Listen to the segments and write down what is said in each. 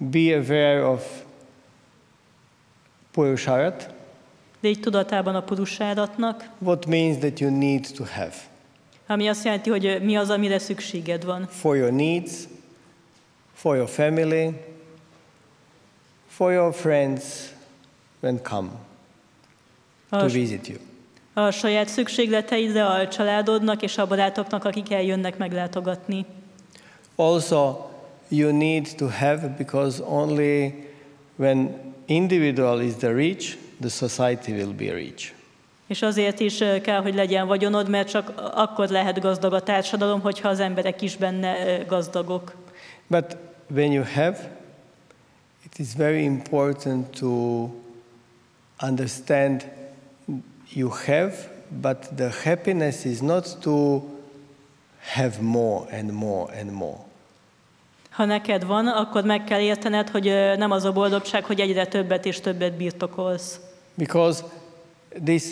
be aware of Purusharat. Légy tudatában a Purusáratnak, What means that you need to have ami azt jelenti, hogy mi az, amire szükséged van. for your needs, for your family, for your friends when come to visit you. A saját szükségleteidre, a családodnak és a barátoknak, akik eljönnek meglátogatni. Also, you need to have, because only when individual is the rich, the society will be rich. És azért is kell, hogy legyen vagyonod, mert csak akkor lehet gazdag a társadalom, hogyha az emberek is benne gazdagok. But when you have, it is very important to understand you have, but the happiness is not to have more and more and more. Ha neked van, akkor meg kell értened, hogy nem az a boldogság, hogy egyre többet és többet birtokolsz. Because this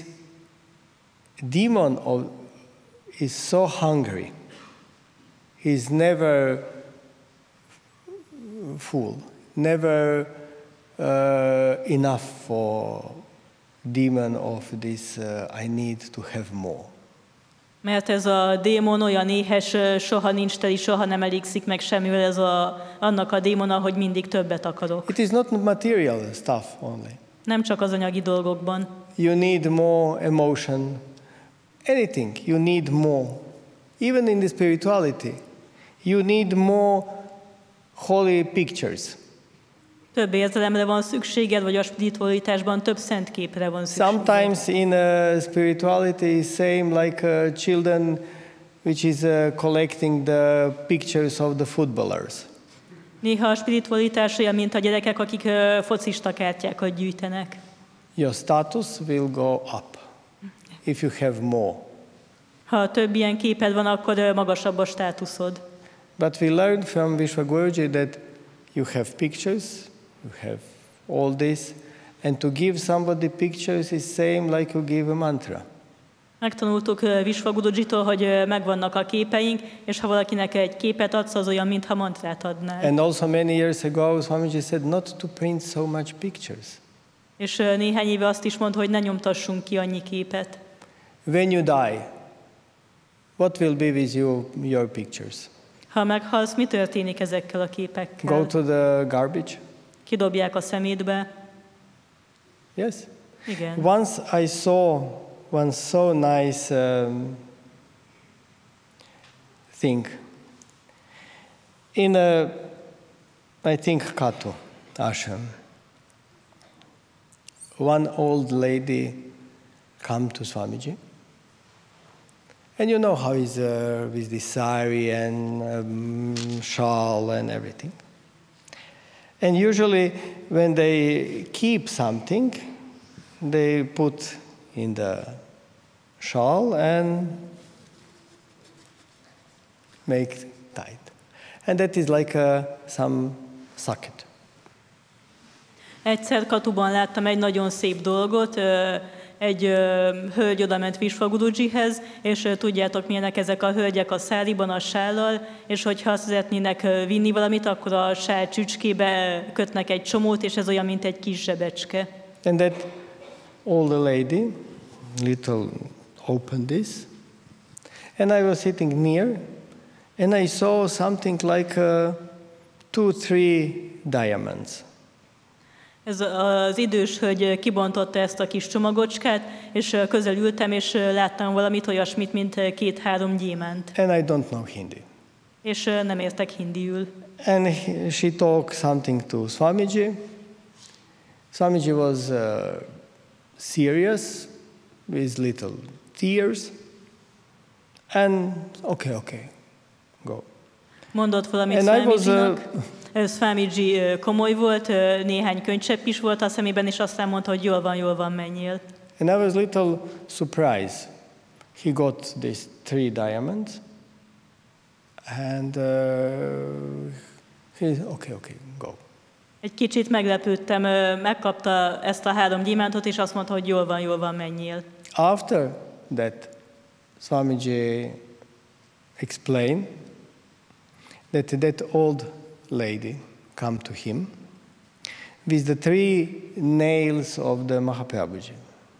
demon is so hungry. He's never full, never enough for demon of this I need to have more. Mert ez a démon olyan éhes, soha nincs teli, soha nem elégszik meg semmivel, ez annak a démona, hogy mindig többet akarok. It is not material stuff only. Nem csak az anyagi dolgokban. You need more emotion. Anything, you need more. Even in the spirituality, you need more holy pictures. Több értelemre van szükséged, vagy a spiritualitásban több szent képre van szükséged. Sometimes in spirituality, same like children, which is collecting the pictures of the footballers. Néha a spiritualitás olyan, mint a gyerekek, akik focista kártyákat gyűjtenek. Your status will go up if you have more. Ha több ilyen képed van, akkor magasabb a státuszod. But we learned from Vishwaguruji that you have pictures, you have all this, and to give somebody pictures is same like you give a mantra. Megtanultuk Vishwagurujitól, hogy megvannak a képeink, és ha valakinek egy képet adsz, az olyan, mintha mantrát adnál. And also many years ago, Swamiji said not to print so much pictures. És néhány éve azt is mondta, hogy ne nyomtassunk ki annyi képet. When you die, what will be with your pictures? Ha meghalsz, mi történik ezekkel a képekkel? Go to the garbage? Kidobják a szemétbe? Yes. Igen. Once I saw one so nice thing in I think Kato ashram. One old lady come to Swamiji, and you know how is with the sari and shawl and everything. And usually when they keep something, they put in the shawl and make tight. And that is like some socket. Egyszer Katuban láttam egy nagyon szép dolgot, egy hölgy odament Vishwagurujihez, és tudjátok milyenek ezek a hölgyek a száriban, a sállal, és hogyha szeretnének vinni valamit, akkor a sál csücskébe kötnek egy csomót, és ez olyan, mint egy kis zsebecske. And that old lady little opened this, and I was sitting near, and I saw something like 2-3 diamonds. Ez az idős hölgy kibontotta ezt a kis csomagocskát, és közel ültem, és láttam valamit olyasmit, mint 2-3 gyémánt. And I don't know Hindi. És nem értek hindiül. And she talked something to Swamiji. Swamiji was serious, with little tears. And okay, go. Mondott valamit Swamijinak. Swamiji komoly volt, néhány könycsepp is volt a szemében, és aztán mondta, hogy jól van, menjél. And I was little surprised. He got these 3 diamonds. And he okay, go. Egy kicsit meglepődtem, megkapta ezt a 3 gyémántot, és azt mondta, hogy jól van, menjél. After that, Swamiji explained that old lady come to him with the 3 nails of the Mahaprabhuji.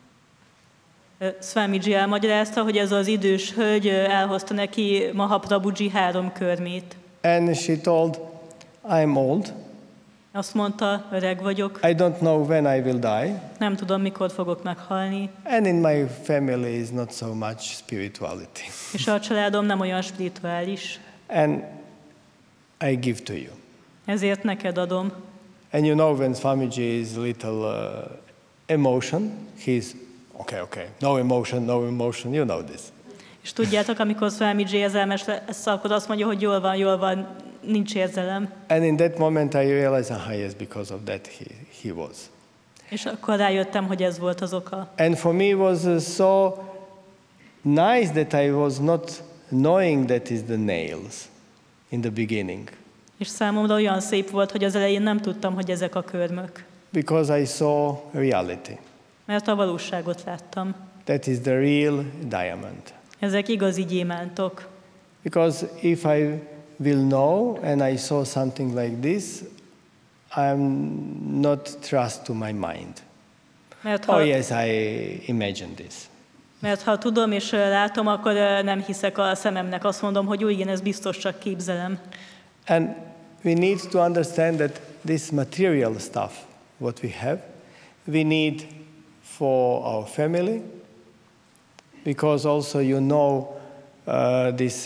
Swamiji elmagyarázta, hogy ez az idős hölgy elhozta neki Mahaprabhuji 3 körmét. And she told, I'm old. Azt mondta, öreg vagyok. I don't know when I will die. Nem tudom, mikor fogok meghalni. And in my family is not so much spirituality. És a családom nem olyan spirituális. And I give to you. Ezért neked adom. And you know when Swamiji is little emotion, he's okay, no emotion, you know this. És tudjátok, amikor Swamiji érzelmes lesz, akkor azt mondja, hogy jól van, nincs érzelem. And in that moment I realized, yes, because of that he was. És akkor rájöttem, hogy ez volt az oka. And for me it was so nice that I was not knowing that is the nails in the beginning. És számomra olyan szép volt, hogy az elején nem tudtam, hogy ezek a körmök. Because I saw reality. Mert a valóságot láttam. That is the real diamond. Ezek igazi gyémántok. Because if I will know and I saw something like this, I'm not trust to my mind. Yes, I imagine this. Mert ha tudom és látom, akkor nem hiszek a szememnek. Azt mondom, hogy igen, ez biztos csak képzelem. And we need to understand that this material stuff, what we have, we need for our family, because also you know this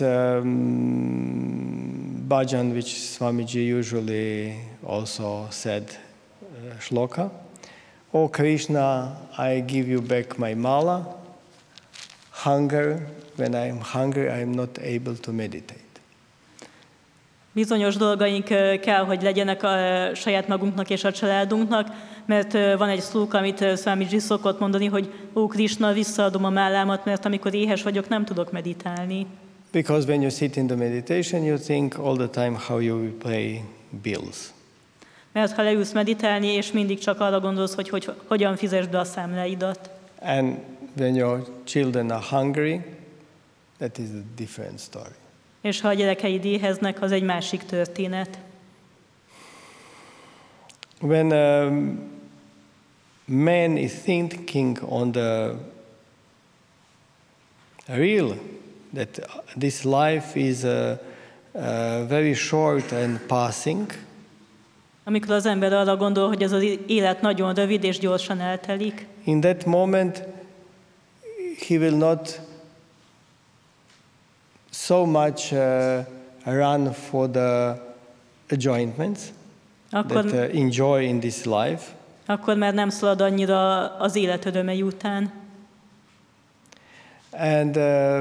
bhajan which Swamiji usually also said, shloka. Oh Krishna, I give you back my mala. Hunger, when I'm hungry, I'm not able to meditate. Bizonyos dolgaink kell, hogy legyenek a saját magunknak és a családunknak, mert van egy szlóka, amit Swamiji szokott mondani, hogy ó Krishna, visszaadom a mállámat, mert amikor éhes vagyok, nem tudok meditálni. Because when you sit in the meditation, you think all the time how you will pay bills. Mert ha leülsz meditálni, és mindig csak arra gondolsz, hogy hogyan fizesd be a számláidat. And when your children are hungry, that is a different story. És ha a gyerekeid éheznek, az egy másik történet. When man is thinking on the real, that this life is very short and passing. Amikor az ember arra gondol, hogy ez az élet nagyon rövid és gyorsan eltelik. In that moment, he will not so much run for the enjoyments that enjoy in this life. Akkor már nem szalad annyira az élet örömei után. And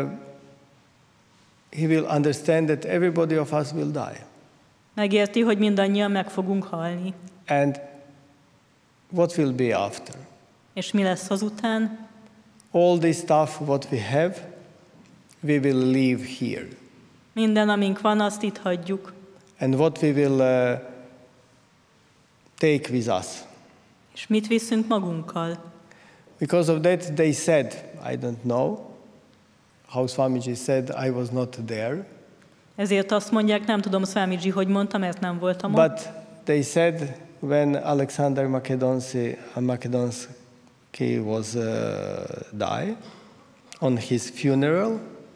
he will understand that everybody of us will die. Megérti, hogy mindannyian meg fogunk halni. And what will be after? És mi lesz azután? All this stuff what we have, we will leave here. Minden, amink van, azt itt hagyjuk. And what we will take with us. És mit viszünk magunkkal? Because of that they said, I don't know, how Swamiji said, I was not there. Ezért azt mondják, nem tudom Swamiji, hogy mondta, mert nem voltam ott. But they said, when Alexander Makedonsky was died, on his funeral,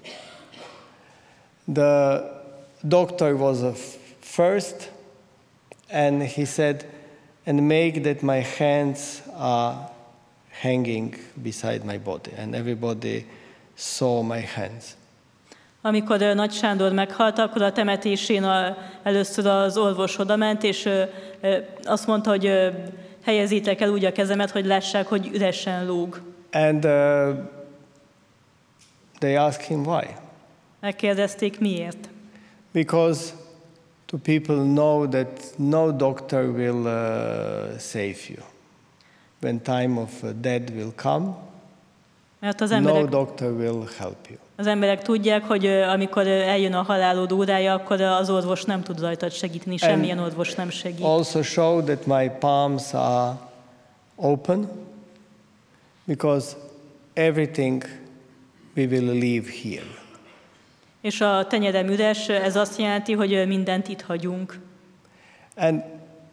the doctor was first, and he said, and make that my hands are hanging beside my body, and everybody saw my hands. Amikor Nagy Sándor meghalt, akkor a temetésén először az orvos odament, és azt mondta, hogy helyezzétek el úgy a kezemet, hogy lássák, hogy üresen lóg. And they asked him why. Megkérdezték, miért? Because to people know that no doctor will save you. When time of death will come, mert az no doctor will help you. Az emberek tudják, hogy amikor eljön a halálod órája, akkor az orvos nem tud rajtad segíteni, semmilyen orvos nem segít. Also show that my palms are open, because everything we will leave here. És a tenyerem üres, ez azt jelenti, hogy mindent itt hagyunk. And